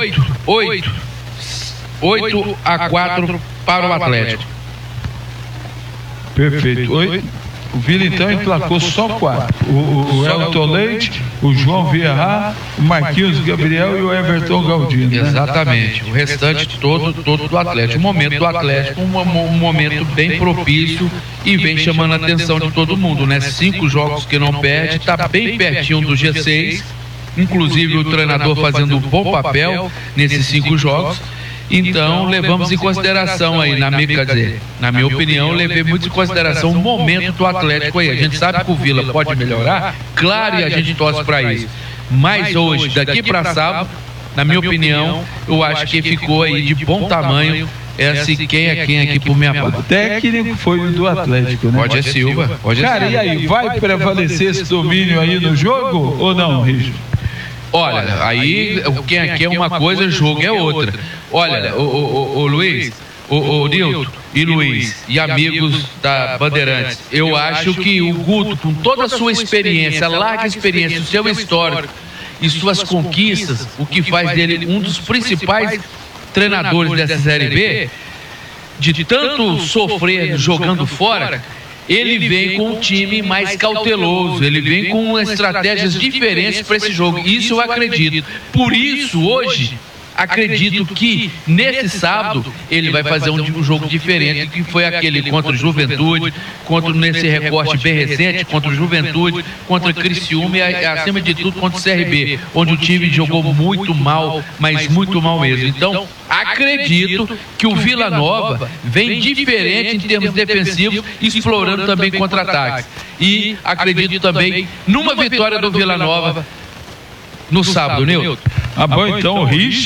Speaker 2: 8-4 para o Atlético.
Speaker 1: Perfeito. O Vila então emplacou só 4. O Elton Leite, o João Vieira, o Marquinhos Gabriel e o Everton Galdino. Né?
Speaker 2: Exatamente. O restante todo do Atlético. O momento do Atlético, um momento bem propício e vem chamando a atenção de todo mundo, né? 5 jogos que não perde, está bem pertinho do G6. Inclusive o treinador fazendo um bom papel nesses 5 jogos. Então, levamos em consideração aí, na minha opinião, levei muito em consideração o momento do Atlético aí. A gente sabe que o Vila pode melhorar, claro, e a gente torce para isso. Mas hoje, daqui para sábado, na minha opinião, eu acho que ficou aí de bom tamanho esse quem é quem aqui por minha parte.
Speaker 1: O técnico foi o do Atlético, né?
Speaker 2: Roger Silva.
Speaker 1: Cara, e aí, vai prevalecer esse domínio aí no jogo ou não, Richard?
Speaker 2: Olha, aí quem aqui é uma coisa, o jogo é outra. Olha, o Luiz, o Nilton, e Luiz, e amigos da Bandeirantes, eu acho que o Guto, com toda a sua experiência, larga experiência, o seu histórico e suas conquistas, o que faz dele um dos principais treinadores dessa Série B, de tanto sofrer jogando fora, ele vem com um time mais cauteloso, ele vem com estratégias diferentes para esse jogo. Isso eu acredito. Por isso, hoje, acredito que nesse sábado ele vai fazer um jogo diferente, que foi aquele contra o Juventude, nesse recorte bem recente, contra o Juventude, contra o Criciúma e, acima de tudo, contra o CRB, onde o time jogou muito mal, mas muito mal mesmo. Então, acredito que o Vila Nova vem diferente em termos defensivos, explorando também contra-ataques. E acredito também numa vitória do Vila Nova no sábado, Nilton.
Speaker 1: Ah, bom, então o Rich